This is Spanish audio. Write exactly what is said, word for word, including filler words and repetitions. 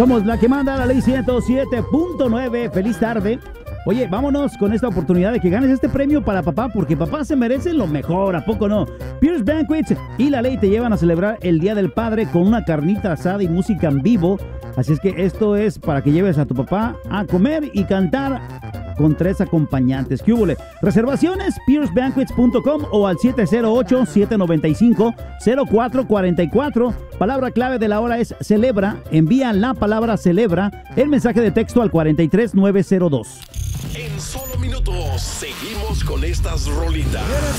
Somos la que manda, la ley ciento siete punto nueve. Feliz tarde. Oye, vámonos con esta oportunidad de que ganes este premio para papá, porque papá se merece lo mejor, ¿a poco no? Pierce Banquets y La Ley te llevan a celebrar el Día del Padre con una carnita asada y música en vivo. Así es que esto es para que lleves a tu papá a comer y cantar con tres acompañantes. ¿Qué húbole? Reservaciones, pierce banquets punto com o al siete cero ocho, siete nueve cinco, cero cuatro cuatro cuatro. Palabra clave de la hora es celebra. Envía la palabra celebra el mensaje de texto al cuatro tres nueve cero dos. En solo minutos seguimos con estas rolitas.